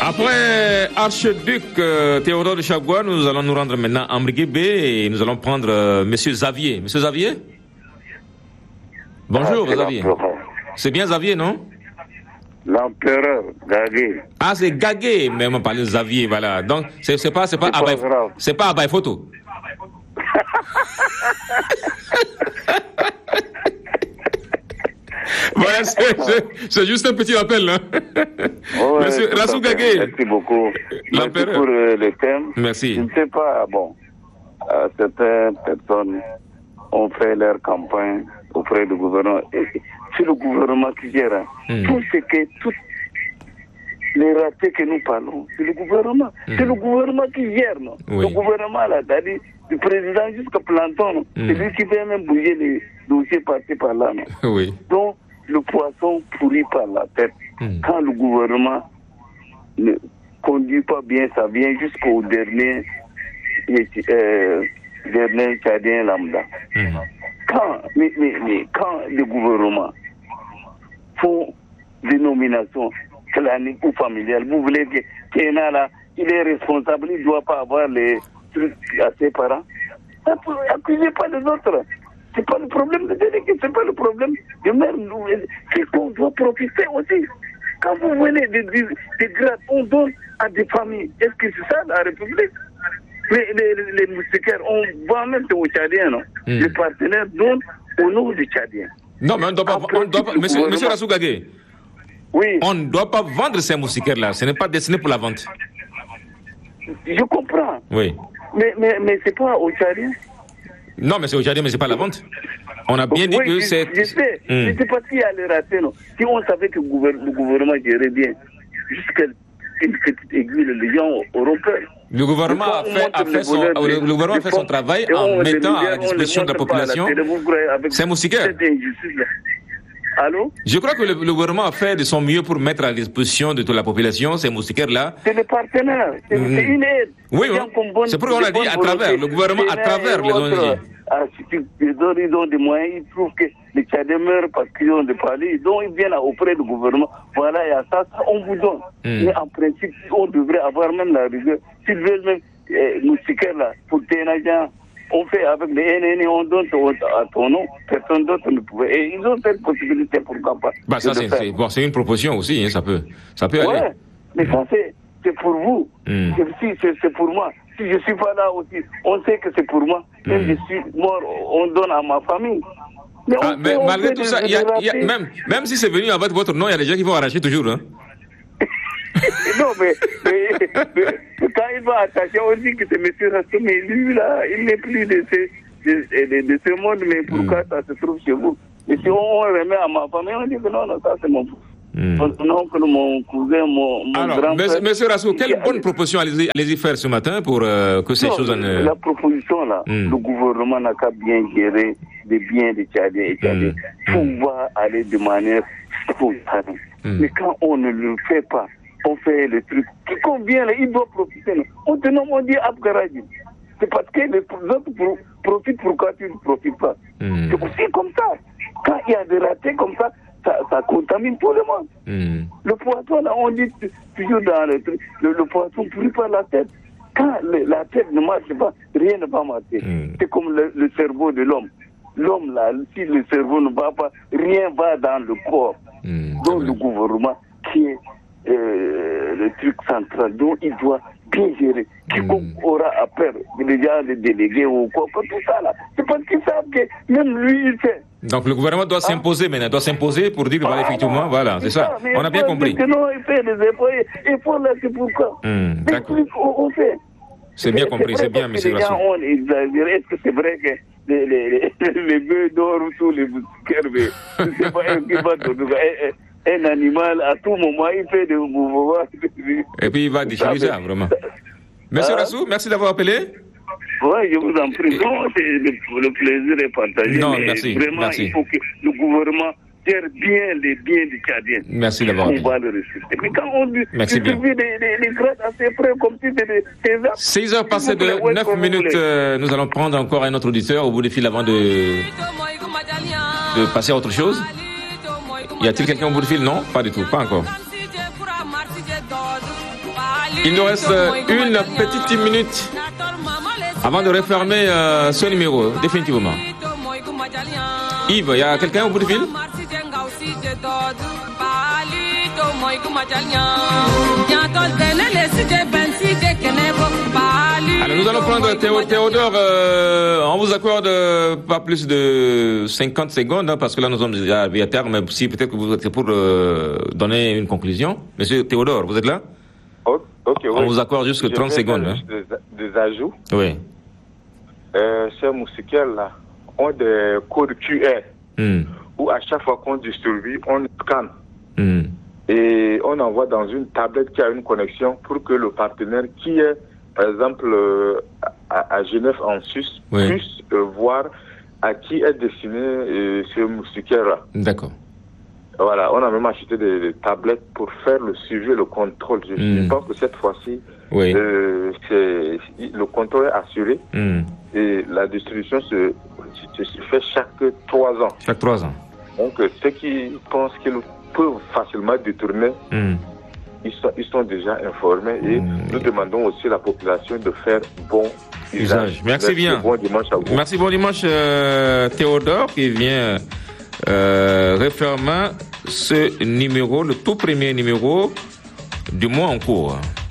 Après Archiduc Théodore de Chagua, nous allons nous rendre maintenant à Mriguébé et nous allons prendre Monsieur Xavier. Monsieur Xavier? Bonjour Xavier. C'est bien Xavier, non? L'empereur Gagué. Ah, c'est Gagué, mais on parle de Xavier, voilà. Donc, c'est pas Abay Photo. Voilà, c'est juste un petit rappel, là. Ouais, Monsieur Rassou Gagué. Merci beaucoup. Merci pour le thème. Merci. Je ne sais pas, certaines personnes ont fait leur campagne auprès du gouvernement. Et c'est le gouvernement qui gère. Tout ce que, toutes les ratés que nous parlons, c'est le gouvernement. C'est le gouvernement qui gère, non? Oui. Le gouvernement, là, c'est-à-dire du président jusqu'à Planton, c'est lui qui fait même bouger les dossiers par-ci par-là, non? Oui. Donc, le poisson pourrit par la tête. Quand le gouvernement ne conduit pas bien, ça vient jusqu'au dernier Tchadien lambda. Quand le gouvernement font des nominations claniques ou familiales, vous voulez que Kéna là, il est responsable, il ne doit pas avoir les trucs à ses parents. Accusez pas les autres. C'est pas le problème de délégué, c'est pas le problème de maire. C'est qu'on doit profiter aussi. Quand vous venez des grades, on donne à des familles. Est-ce que c'est ça la République? Les moustiquaires, on vend même aux Tchadiens, non? Les partenaires donnent au nom des Tchadiens. Non, mais on ne doit pas, monsieur Rassou Gagué, oui. On ne doit pas vendre ces moustiquaires-là. Ce n'est pas destiné pour la vente. Je comprends. Oui. Mais c'est pas aux Tchadiens. Non, mais c'est au Tchadien, mais c'est pas la vente. On a bien dit que c'est... Je sais. Je sais pas s'il y a les ratés, non. Si on savait que le gouvernement gérait bien, jusqu'à une petite aiguille, les gens auront peur. Le gouvernement a fait son travail en mettant à la disposition de la population ces moustiquaires. Allô? Je crois que le gouvernement a fait de son mieux pour mettre à la disposition de toute la population ces moustiquaires-là. C'est le partenaire, c'est une aide. Oui, c'est pour qu'on a dit à travers, le gouvernement à travers les ONG. Ils ont des moyens, ils trouvent que les Tchadiens meurent parce qu'ils ont des palais, donc ils viennent auprès du gouvernement. Voilà, il y a ça, on vous donne. Mais en principe, on devrait avoir même la rigueur. S'ils veulent même moustiquaires là, pour Ténajan, on fait avec les NN, on donne à ton nom, personne d'autre ne pouvait. Et ils ont cette possibilité, pourquoi pas. Ça, c'est une proposition aussi, hein, ça peut aller. Mais ça, c'est pour vous. C'est pour moi. Si je ne suis pas là aussi, on sait que c'est pour moi. Même je suis mort, on donne à ma famille. Mais malgré tout ça, même si c'est venu avec votre nom, il y a des gens qui vont arracher toujours. Hein. Non, mais quand il va attacher, on dit que c'est M. Rassou, mais lui, là, il n'est plus de ce monde, mais pourquoi ça se trouve chez vous? Et si on remet à ma famille, on dit que non, ça c'est mon oncle, mon cousin, mon grand-père. Alors, M. Rassou, quelle bonne proposition allez-y faire ce matin pour que ces choses... La proposition, là, le gouvernement n'a qu'à bien gérer les biens des Tchadiens et Tchadiens. Pouvoir aller de manière spontanée. Mais quand on ne le fait pas, on fait le truc qui convient, là, il doit profiter. Là. On te nomme, on dit Abgaradji. C'est parce que les autres profitent, pourquoi tu ne profites pas? C'est aussi comme ça. Quand il y a des ratés comme ça, ça contamine tout le monde. Le poisson, là, on dit toujours dans le truc, le poisson pourrit par la tête. Quand la tête ne marche pas, rien ne va marcher. C'est comme le cerveau de l'homme. L'homme, là, si le cerveau ne va pas, rien va dans le corps. Donc le gouvernement qui est le truc central, donc il doit bien gérer. Quiconque aura à perdre, les gens, les délégués ou quoi, tout ça là, c'est parce qu'ils savent que même lui il fait. Donc le gouvernement doit s'imposer maintenant, doit s'imposer pour dire voilà, effectivement, voilà, c'est ça. On a bien compris. Non, il fait des efforts, et pour là, c'est pourquoi. D'accord. On fait. C'est bien compris, c'est bien, M. Rassou. Les gens ont exagéré. Est-ce que c'est vrai que les bœufs dorment sous les moustiquaires, mais c'est pas un qui va un animal, à tout moment, il fait des mouvements. Et puis il va déchirer ça, vraiment. Monsieur Rassou, merci d'avoir appelé. Oui, je vous en prie. Non, le plaisir est partagé. Non, mais merci. Vraiment, Merci. Il faut que le gouvernement gère bien les biens des Tchadiens. Merci d'avoir appelé. On va le respecter. Mais quand on dit Merci bien. les grades assez près, comme si c'était des 6 heures passées de 9 minutes, nous allons prendre encore un autre auditeur au bout du fil avant de passer à autre chose. Y a-t-il quelqu'un au bout du fil? Non, pas du tout, pas encore. Il nous reste une petite minute avant de refermer ce numéro, définitivement. Yves, il y a quelqu'un au bout du fil? Alors nous allons prendre Théodore, on vous accorde pas plus de 50 secondes, hein, parce que là nous sommes déjà à terme, mais si peut-être que vous êtes pour donner une conclusion. Monsieur Théodore, vous êtes là? Ok, on vous accorde juste 30 secondes. Hein. Des ajouts. Oui. Ces moustiquaires là ont des codes QR où à chaque fois qu'on distribue, on scanne. Et on envoie dans une tablette qui a une connexion pour que le partenaire qui est, par exemple, à Genève en Suisse, puisse voir à qui est destiné ce moustiquaire-là. D'accord. Voilà, on a même acheté des tablettes pour faire le suivi et le contrôle. Je pense que cette fois-ci, le contrôle est assuré et la distribution se fait chaque 3 ans. Chaque 3 ans. Donc, ceux qui pensent qu'ils peuvent facilement détourner, ils sont déjà informés et nous demandons aussi à la population de faire bon usage. Merci bien. Bon dimanche à vous. Merci, bon dimanche Théodore qui vient refermer ce numéro, le tout premier numéro du mois en cours.